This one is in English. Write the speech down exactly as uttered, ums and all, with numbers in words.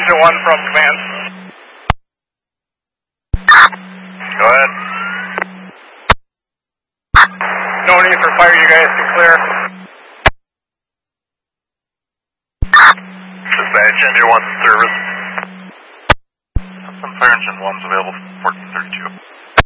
Engine one from command. Go ahead. No need for fire, you guys can clear. Dispatch, Engine one's in service. Some fire engine one's available for fourteen thirty-two.